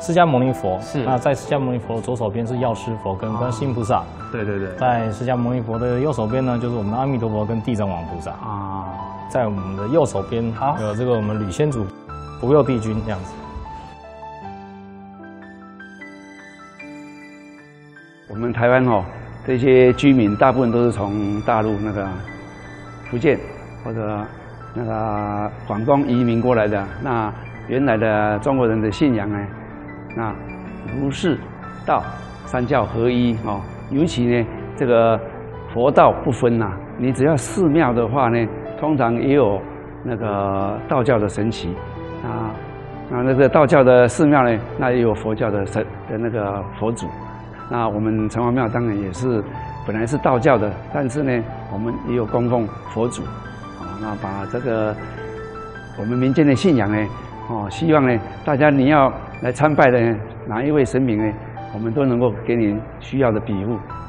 释迦牟尼佛。 是。 那在释迦牟尼佛的左手边是药师佛跟观世音菩萨。 对对对。 在释迦牟尼佛的右手边呢，就是我们的阿弥陀佛跟地藏王菩萨。啊。在我们的右手边有这个我们吕先祖、不佑帝君这样子。 我们台湾这些居民大部分都是从大陆那个福建或者那个广东移民过来的。那原来的中国人的信仰呢，那儒释道三教合一尤其呢这个佛道不分呐。你只要寺庙的话呢，通常也有那个道教的神祇那个道教的寺庙呢，那也有佛教的那个佛祖。那我们城隍庙当然也是本来是道教的，但是呢，我们也有供奉佛祖，那把这个我们民间的信仰呢，希望呢大家你要来参拜的哪一位神明呢，我们都能够给你需要的庇护。